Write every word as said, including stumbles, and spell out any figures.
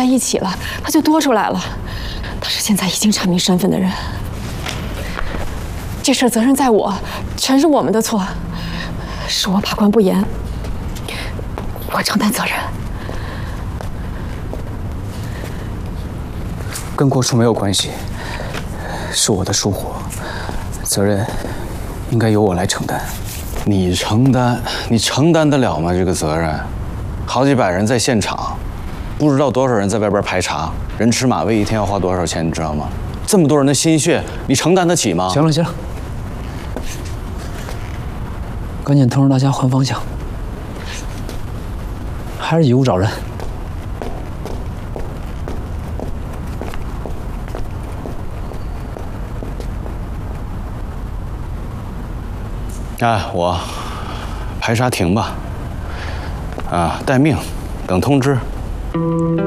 一起了，他就多出来了。但是现在已经阐明身份的人，这事责任在我，全是我们的错，是我把关不严，我承担责任。 跟郭叔没有关系，是我的疏忽，责任应该由我来承担。 你承担？你承担得了吗？这个责任，好几百人在现场，不知道多少人在外边排查，人吃马威一天要花多少钱，你知道吗？这么多人的心血，你承担得起吗？ 行了行了，赶紧通知大家换方向，还是以物找人。 哎，我排查停吧。啊，待命，等通知。